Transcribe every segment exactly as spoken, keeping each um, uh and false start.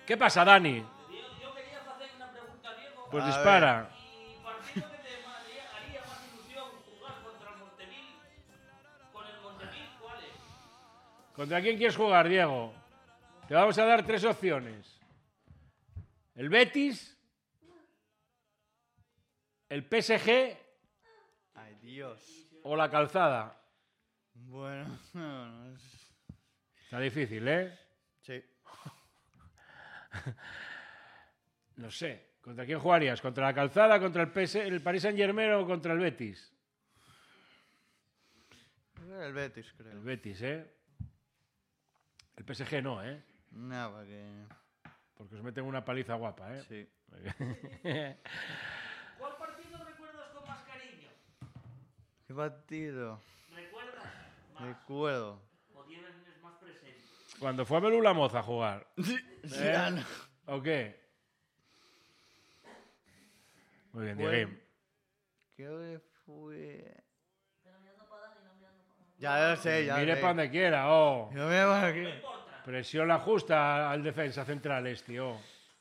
¿Qué pasa, Dani? Yo quería hacer una pregunta a Diego. Pues A dispara. ¿Y partido que te haría, haría más ilusión jugar contra el Montevil? ¿Con el Montevil cuál es? ¿Contra quién quieres jugar, Diego? Te vamos a dar tres opciones. El Betis, el P S G Ay, Dios. o la Calzada. Bueno, no, no es- Está difícil, ¿eh? sí. No sé. ¿Contra quién jugarías? ¿Contra la Calzada, contra el, P S el Paris Saint-Germain o contra el Betis? El Betis, creo. El Betis, ¿eh? El P S G no, ¿eh? No, porque... Porque os meten una paliza guapa, ¿eh? Sí. ¿Cuál partido recuerdas con más cariño? ¿Qué partido? ¿Recuerdas más? Recuerdo. ¿O tienes más presente? Cuando fue a Belula Moza a jugar. Ya no. ¿O qué? Muy bien, Bueno. Diego. Creo que fue... Ya lo sé, ya Mire lo sé. para donde quiera, oh. Yo me voy aquí. Presión la justa al defensa central este, oh.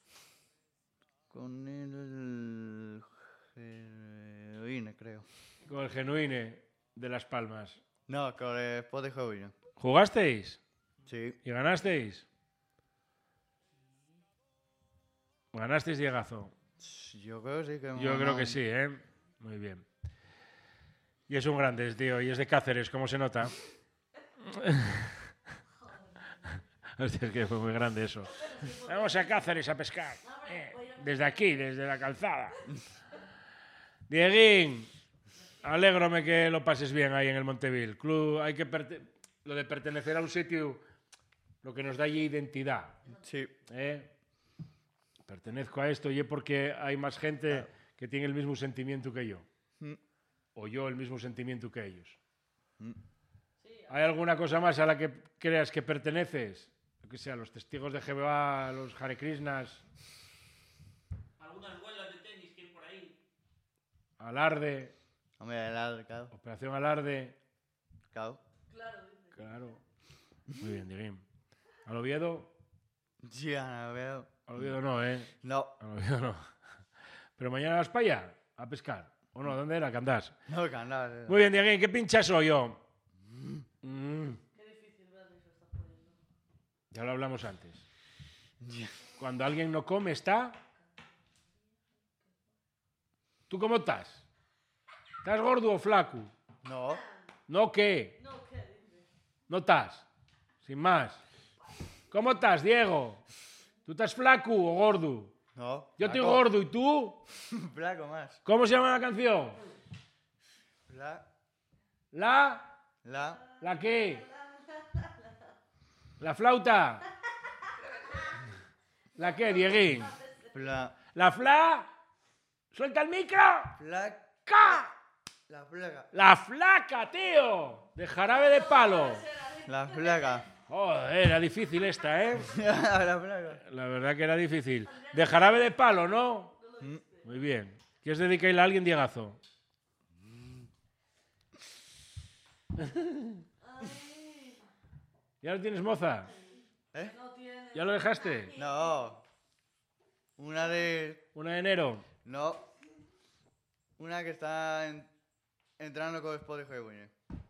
Con el... Genuine, creo. Con el Genuine de Las Palmas. No, con el Sport de Genuine. ¿Jugasteis? Sí. ¿Y ganasteis? ¿Ganasteis, Diegazo? Yo creo que sí. Que hemos Yo creo ganado. que sí, ¿eh? Muy bien. Y es un grande, tío. Y es de Cáceres, ¿cómo se nota? Hostia, es que fue muy grande eso. Vamos a Cáceres a pescar. Eh, desde aquí, desde la calzada. Dieguín, alégrome que lo pases bien ahí en el Montevil. Club, hay que perte- lo de pertenecer a un sitio, lo que nos da allí identidad. Sí. ¿eh? Pertenezco a esto y es porque hay más gente que tiene el mismo sentimiento que yo. Mm. O yo el mismo sentimiento que ellos. Mm. ¿Hay alguna cosa más a la que creas que perteneces? Lo que sea, los testigos de Jehová, los Hare Krishnas, ¿Algunas escuelas de tenis que hay por ahí? Alarde, Hombre, el arcado. Operación Alarde. Claro. Claro. Muy bien, Dieguín. ¿Al Oviedo? Ya, no veo. Al Oviedo no, ¿eh? No. Al Oviedo no. Pero mañana vas para allá a pescar. ¿O no? ¿Dónde era que andás? No, que andar. Muy bien, Dieguín. ¿Qué pincha soy yo? Mm. Ya lo hablamos antes. Ya. Cuando alguien no come, está... ¿Tú cómo estás? ¿Estás gordo o flaco? No. ¿No qué? No estás. Sin más. ¿Cómo estás, Diego? ¿Tú estás flaco o gordo? No. Yo estoy flaco. gordo, ¿y tú? Flaco más. ¿Cómo se llama la canción? La. ¿La? La. ¿La qué? ¿La flauta? ¿La qué, Dieguín? La. ¿La fla? ¡Suelta el micro! Flaca. ¡Ca! La flaca. ¡La flaca, tío! De jarabe de palo. La flaca. Joder, era difícil esta, ¿eh? La flaca. La verdad que era difícil. De jarabe de palo, ¿no? Mm. Muy bien. ¿Quieres dedicarle a alguien, Diegazo? ¿Ya lo tienes, moza? ¿Eh? ¿Ya lo dejaste? No. Una de. ¿Una de enero? No. Una que está en- entrando con el Sport de Genuine.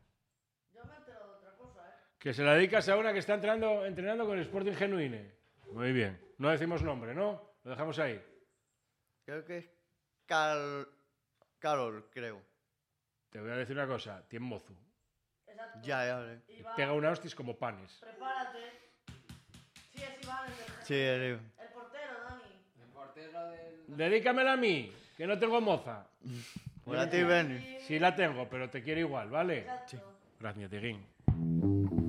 Que se la dedicas a una que está entrenando, entrenando con el Sporting Genuine. Muy bien. No decimos nombre, ¿no? Lo dejamos ahí. Creo que es Cal... Carol, creo. Te voy a decir una cosa. Tiene mozo. Ya, ya, ya. Y pega una hostis como panes. Prepárate. Sí, es Iván, el, del- Sí, sí. el portero, Dani. El portero del... Dedícamela a mí, que no tengo moza. Por a ti, Benny. Sí la tengo, pero te quiero igual, ¿vale? Exacto. Gracias, Tiguín.